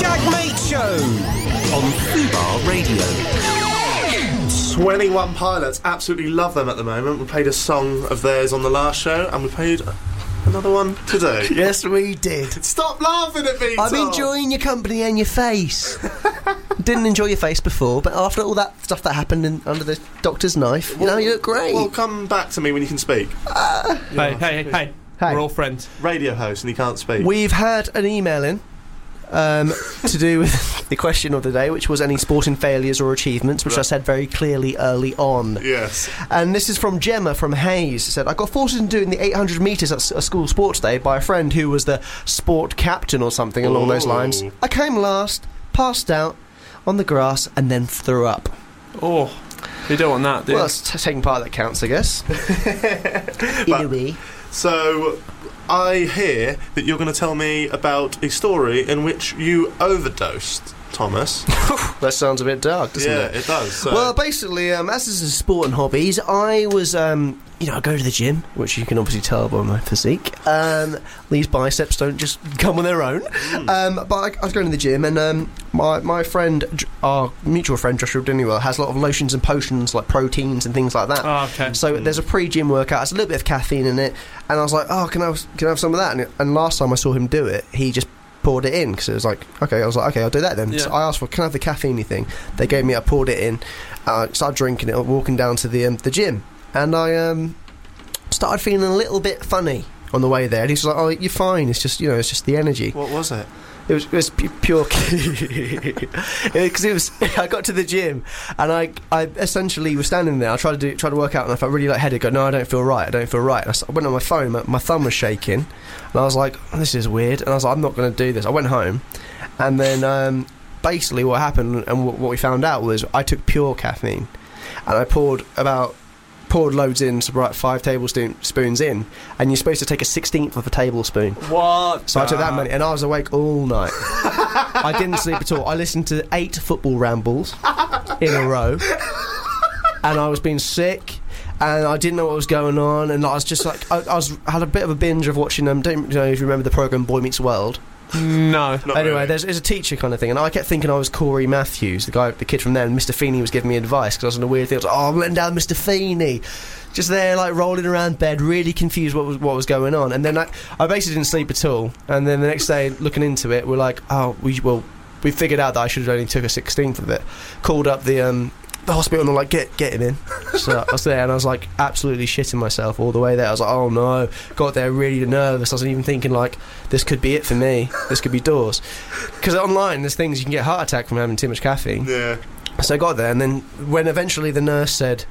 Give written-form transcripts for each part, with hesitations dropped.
Jagmate Show on Fubar Radio. 21 Pilots, absolutely love them at the moment. We played a song of theirs on the last show, and we played another one today. Yes, we did. Stop laughing at me, I'm Tom. enjoying your company and your face. Didn't enjoy your face before, but after all that stuff that happened under the doctor's knife, you look great. Well, come back to me when you can speak. Hey. We're all friends. Radio host and he can't speak. We've had an email in to do with the question of the day, which was any sporting failures or achievements, which I said very clearly early on. Yes. And this is from Gemma from Hayes. It said, I got forced into doing the 800 metres at a school sports day by a friend who was the sport captain or something along those lines. I came last, passed out on the grass, and then threw up. Oh, you don't want that, do you? Well, it's taking part that counts, I guess. In a way. So, I hear that you're going to tell me about a story in which you overdosed, Thomas. That sounds a bit dark, doesn't it? Yeah, it does. So. Well, basically, as this is a sport and hobbies, I was, I go to the gym, which you can obviously tell by my physique. These biceps don't just come on their own. But I was going to the gym, and my friend, our mutual friend Joshua Dinniwell, has a lot of lotions and potions, like proteins and things like that. Oh, okay. So there's a pre-gym workout. There's a little bit of caffeine in it, and I was like, can I have some of that? And last time I saw him do it, he just poured it in, because it was like, okay, I'll do that then. Yeah. So I asked for, can I have the caffeine thing? They gave me, I poured it in, started drinking it, walking down to the gym, and I started feeling a little bit funny on the way there, and he's like, oh, you're fine, it's just the energy. What was it? It was pure because I got to the gym and I essentially was standing there. I tried to work out, and I felt really lightheaded. No, I don't feel right. And I went on my phone. My thumb was shaking, and I was like, this is weird. And I was like, I'm not going to do this. I went home, and then basically what happened and what we found out was I took pure caffeine, and I poured loads in, so 5 tablespoons in, and you're supposed to take a 16th of a tablespoon. What? So I took that many, and I was awake all night. I didn't sleep at all. I listened to 8 football rambles in a row, and I was being sick, and I didn't know what was going on, and I was just like, I had a bit of a binge of watching them. Don't you know if you remember the programme Boy Meets World? No. Anyway, really. there's a teacher kind of thing, and I kept thinking I was Corey Matthews, the kid from there, and Mr. Feeney was giving me advice, because I was in a weird thing. I was like, I'm letting down Mr. Feeney. Just there, like, rolling around bed, really confused what was going on. And then I basically didn't sleep at all. And then the next day, looking into it, we're like, we figured out that I should have only took a 16th of it. Called up the hospital, and they're like, get him in. So I was there, and I was like absolutely shitting myself all the way there. I was like, oh no. Got there really nervous. I wasn't even thinking like, this could be it for me. This could be doors. Because online there's things you can get a heart attack from having too much caffeine. Yeah. So I got there, and then when eventually the nurse said,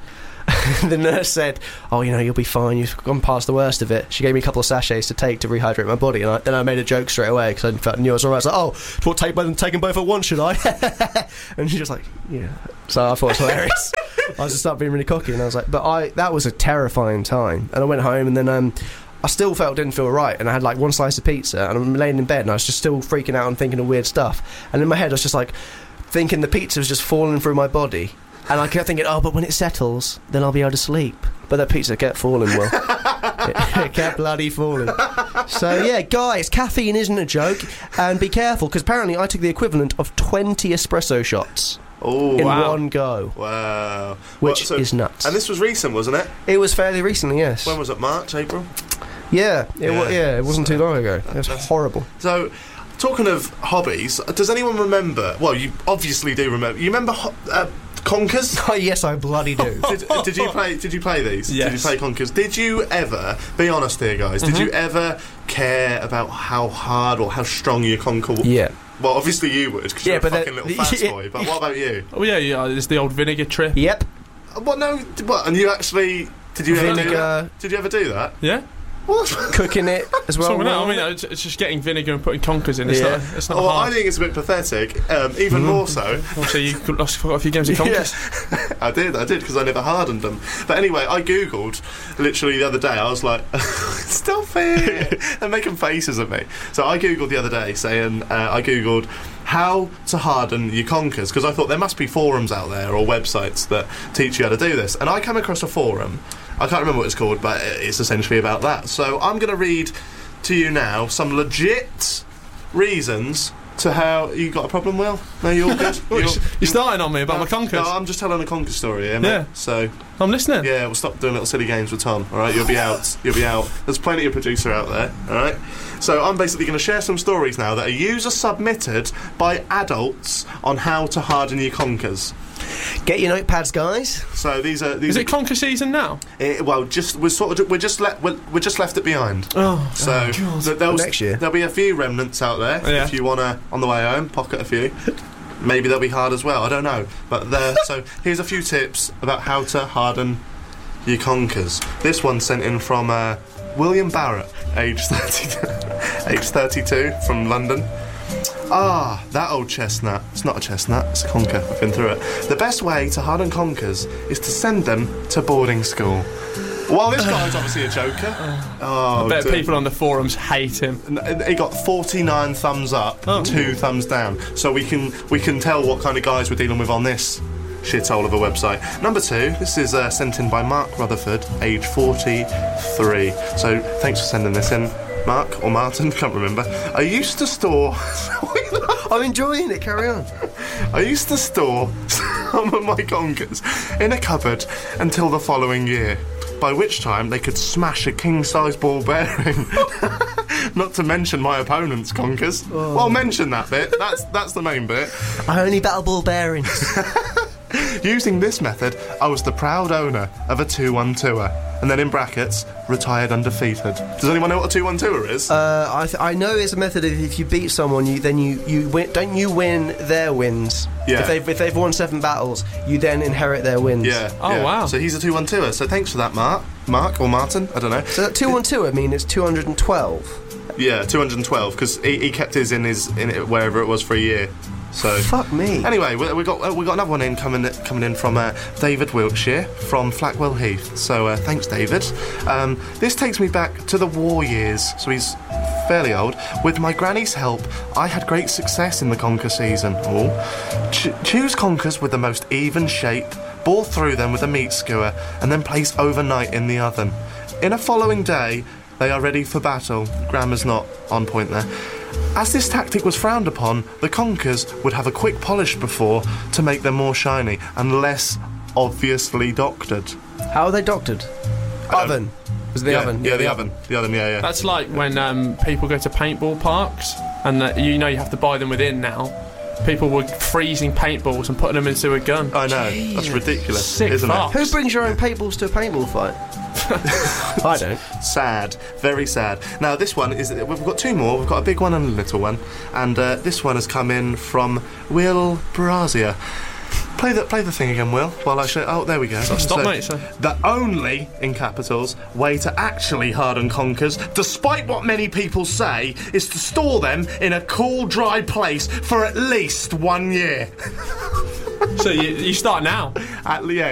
oh, you'll be fine, you've gone past the worst of it. She gave me a couple of sachets to take to rehydrate my body, and then I made a joke straight away because I knew I was alright. I was like, take them both at once, should I? And she was like, yeah. So I thought it was hilarious. I was just started being really cocky, and I was like, that was a terrifying time. And I went home, and then I still didn't feel right, and I had like one slice of pizza, and I'm laying in bed, and I was just still freaking out and thinking of weird stuff. And in my head I was just like thinking the pizza was just falling through my body. And I kept thinking, but when it settles, then I'll be able to sleep. But that pizza kept falling, Will. It kept bloody falling. So, yeah, guys, caffeine isn't a joke. And be careful, because apparently I took the equivalent of 20 espresso shots in one go. Wow. Which is nuts. And this was recent, wasn't it? It was fairly recently, yes. When was it? March, April? Yeah, it wasn't too long ago. It was horrible. So, talking of hobbies, does anyone remember... Well, you obviously do remember. You remember... Conkers? Oh, yes, I bloody do. Did you play these? Yes. Did you play Conkers? Did you ever, be honest here guys, did you ever care about how hard or how strong your conker was? Yeah. Well, obviously you would, because you're a fucking little fast boy, but what about you? Oh yeah, it's the old vinegar trip. Yep. What, no, what, and you actually, did you ever do Vinegar. that? Did you ever do that? Yeah. What? Cooking it as well. It's just getting vinegar and putting conkers in. It's not well, hard. I think it's a bit pathetic, even more so. Also, you lost quite a few games of conkers. Yeah. I did, because I never hardened them. But anyway, I googled, literally the other day, I was like, stop it! They're making faces at me. So I googled the other day, saying, I googled how to harden your conkers, because I thought there must be forums out there or websites that teach you how to do this. And I came across a forum, I can't remember what it's called, but it's essentially about that. So I'm going to read to you now some legit reasons to how you got a problem, Will? No, you're all good. You're starting on me about my conkers. No, I'm just telling a conker story here, mate. Yeah. So I'm listening. yeah, we'll stop doing little silly games with Tom. All right, you'll be out. You'll be out. There's plenty of producer out there. All right. So I'm basically going to share some stories now that are user submitted by adults on how to harden your conkers. Get your notepads, guys. So these are Is it conker season now? well, we're just left it behind. Oh, So Next year. there'll be a few remnants out there Yeah. if you wanna on the way home pocket a few. Maybe they'll be hard as well. I don't know, but so here's a few tips about how to harden your conkers. This one's sent in from William Barrett, age 32, from London. Ah, that old chestnut. It's not a chestnut, it's a conker. I've been through it. The best way to harden conkers is to send them to boarding school. Well, this guy's obviously a joker. I bet people on the forums hate him. He got 49 thumbs up, 2 thumbs down. So we can tell what kind of guys we're dealing with on this shithole of a website. Number 2, this is sent in by Mark Rutherford, age 43. So thanks for sending this in, Mark or Martin, can't remember. I used to store... I'm enjoying it, carry on. I used to store some of my conkers in a cupboard until the following year, by which time they could smash a king-size ball bearing. Not to mention my opponent's conkers. Oh. Well, mention that bit. That's the main bit. I only battle ball bearings. Using this method, I was the proud owner of a 2-1-2er. And then in brackets, retired undefeated. Does anyone know what a 2-1-2er is? I know it's a method of if you beat someone, you win. Don't you win their wins? Yeah. If they've won 7 battles, you then inherit their wins. Yeah. Oh, yeah. wow. So he's a 2-1-2er. So thanks for that, Mark or Martin. I don't know. So that 2-1-2, I mean, it's 212. Yeah, 212 because he kept his in it wherever it was for a year. So Fuck me. anyway, we got another one in coming in from David Wiltshire from Flackwell Heath. So thanks, David. This takes me back to the war years. So he's fairly old. With my granny's help, I had great success in the conker season. Choose conkers with the most even shape, bore through them with a meat skewer, and then place overnight in the oven. In a following day, they are ready for battle. Grammar's not on point there. As this tactic was frowned upon, the conkers would have a quick polish before to make them more shiny and less obviously doctored. How are they doctored? Oven. Was it the oven? Yeah, the oven. The oven, yeah. That's like when people go to paintball parks and you have to buy them within now. People were freezing paintballs and putting them into a gun. I know. That's ridiculous, Sick isn't fuck. it? Who brings your own paintballs to a paintball fight? I don't. Sad. Very sad. Now, this one is... We've got 2 more. We've got a big one and a little one. And this one has come in from Will Brazia. Play the thing again, Will, while I show... Oh, there we go. Stop, mate, sir. The only, in capitals, way to actually harden conkers, despite what many people say, is to store them in a cool, dry place for at least 1 year. So you start now. Yeah,